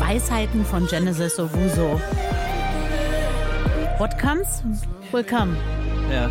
Weisheiten von Genesis Owusu. What comes will come. Ja.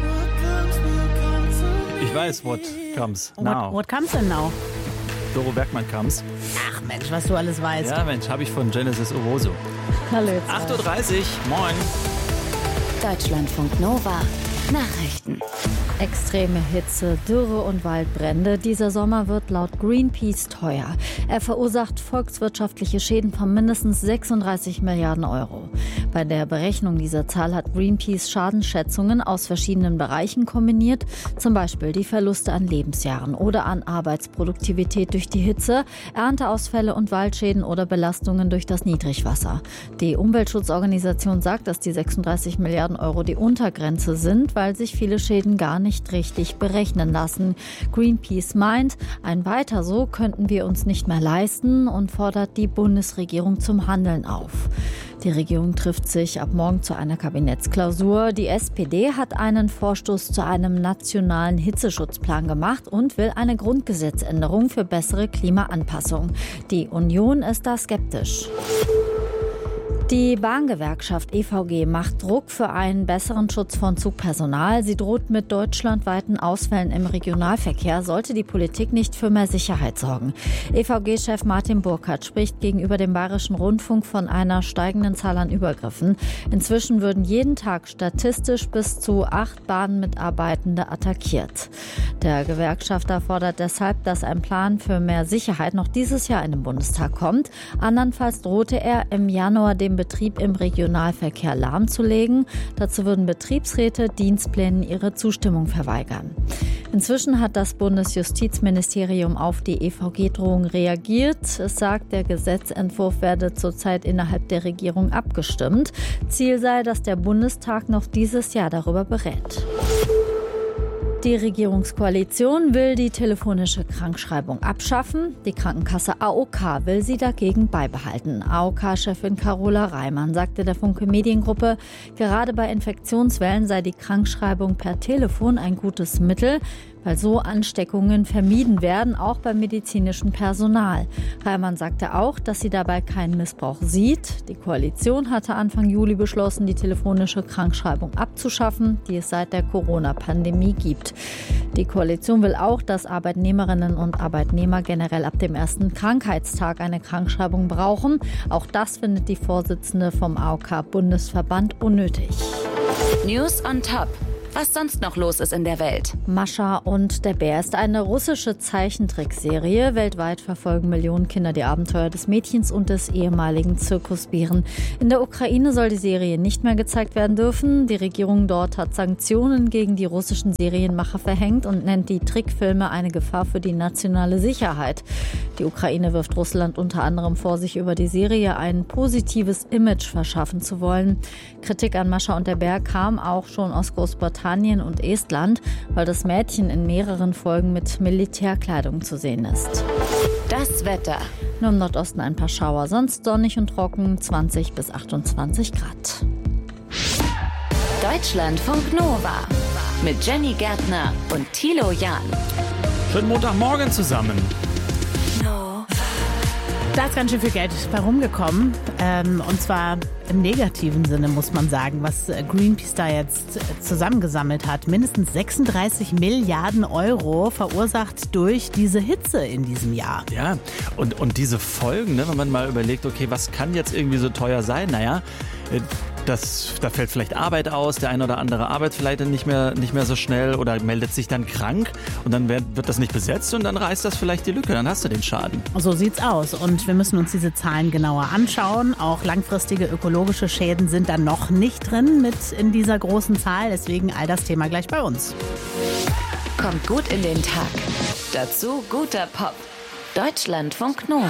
Ich weiß, what comes now. What comes denn now? Doro Bergmann comes. Ach Mensch, was du alles weißt. Ja Mensch, habe ich von Genesis Owusu. Hallo. 8.30 Uhr, moin. Deutschlandfunk Nova. Nachrichten. Extreme Hitze, Dürre und Waldbrände. Dieser Sommer wird laut Greenpeace teuer. Er verursacht volkswirtschaftliche Schäden von mindestens 36 Milliarden Euro. Bei der Berechnung dieser Zahl hat Greenpeace Schadensschätzungen aus verschiedenen Bereichen kombiniert. Zum Beispiel die Verluste an Lebensjahren oder an Arbeitsproduktivität durch die Hitze, Ernteausfälle und Waldschäden oder Belastungen durch das Niedrigwasser. Die Umweltschutzorganisation sagt, dass die 36 Milliarden Euro die Untergrenze sind, weil sich viele Schäden gar nicht richtig berechnen lassen. Greenpeace meint, ein Weiter so könnten wir uns nicht mehr leisten und fordert die Bundesregierung zum Handeln auf. Die Regierung trifft sich ab morgen zu einer Kabinettsklausur. Die SPD hat einen Vorstoß zu einem nationalen Hitzeschutzplan gemacht und will eine Grundgesetzänderung für bessere Klimaanpassung. Die Union ist da skeptisch. Die Bahngewerkschaft EVG macht Druck für einen besseren Schutz von Zugpersonal. Sie droht mit deutschlandweiten Ausfällen im Regionalverkehr, sollte die Politik nicht für mehr Sicherheit sorgen. EVG-Chef Martin Burkhardt spricht gegenüber dem Bayerischen Rundfunk von einer steigenden Zahl an Übergriffen. Inzwischen würden jeden Tag statistisch bis zu 8 Bahnmitarbeitende attackiert. Der Gewerkschafter fordert deshalb, dass ein Plan für mehr Sicherheit noch dieses Jahr in den Bundestag kommt. Andernfalls drohte er im Januar dem Betrieb im Regionalverkehr lahmzulegen. Dazu würden Betriebsräte Dienstplänen ihre Zustimmung verweigern. Inzwischen hat das Bundesjustizministerium auf die EVG-Drohung reagiert. Es sagt, der Gesetzentwurf werde zurzeit innerhalb der Regierung abgestimmt. Ziel sei, dass der Bundestag noch dieses Jahr darüber berät. Die Regierungskoalition will die telefonische Krankschreibung abschaffen. Die Krankenkasse AOK will sie dagegen beibehalten. AOK-Chefin Carola Reimann sagte der Funke Mediengruppe, gerade bei Infektionswellen sei die Krankschreibung per Telefon ein gutes Mittel, weil so Ansteckungen vermieden werden, auch beim medizinischen Personal. Reimann sagte auch, dass sie dabei keinen Missbrauch sieht. Die Koalition hatte Anfang Juli beschlossen, die telefonische Krankschreibung abzuschaffen, die es seit der Corona-Pandemie gibt. Die Koalition will auch, dass Arbeitnehmerinnen und Arbeitnehmer generell ab dem ersten Krankheitstag eine Krankschreibung brauchen. Auch das findet die Vorsitzende vom AOK-Bundesverband unnötig. News on Top. Was sonst noch los ist in der Welt. Mascha und der Bär ist eine russische Zeichentrickserie. Weltweit verfolgen Millionen Kinder die Abenteuer des Mädchens und des ehemaligen Zirkusbären. In der Ukraine soll die Serie nicht mehr gezeigt werden dürfen. Die Regierung dort hat Sanktionen gegen die russischen Serienmacher verhängt und nennt die Trickfilme eine Gefahr für die nationale Sicherheit. Die Ukraine wirft Russland unter anderem vor, sich über die Serie ein positives Image verschaffen zu wollen. Kritik an Mascha und der Bär kam auch schon aus Großbritannien und Estland, weil das Mädchen in mehreren Folgen mit Militärkleidung zu sehen ist. Das Wetter. Nur im Nordosten ein paar Schauer, sonst sonnig und trocken, 20 bis 28 Grad. Deutschlandfunk Nova mit Jenny Gärtner und Thilo Jahn. Schönen Montagmorgen zusammen. Da ist ganz schön viel Geld bei rumgekommen. Und zwar im negativen Sinne, muss man sagen, was Greenpeace da jetzt zusammengesammelt hat. Mindestens 36 Milliarden Euro verursacht durch diese Hitze in diesem Jahr. Ja, und diese Folgen, ne, wenn man mal überlegt, okay, was kann jetzt irgendwie so teuer sein? Naja, da fällt vielleicht Arbeit aus, der eine oder andere arbeitet vielleicht nicht mehr so schnell oder meldet sich dann krank und dann wird das nicht besetzt und dann reißt das vielleicht die Lücke, dann hast du den Schaden. So sieht's aus und wir müssen uns diese Zahlen genauer anschauen. Auch langfristige ökologische Schäden sind dann noch nicht drin mit in dieser großen Zahl, deswegen all das Thema gleich bei uns. Kommt gut in den Tag. Dazu guter Pop. Deutschlandfunk Nova.